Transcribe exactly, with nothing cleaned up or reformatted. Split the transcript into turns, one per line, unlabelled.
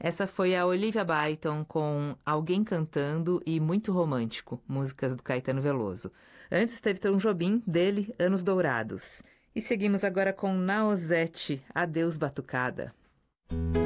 Essa foi a Olivia Byton com Alguém Cantando e Muito Romântico, músicas do Caetano Veloso. Antes teve Tom Jobim, dele, Anos Dourados. E seguimos agora com Naozete, Adeus Batucada.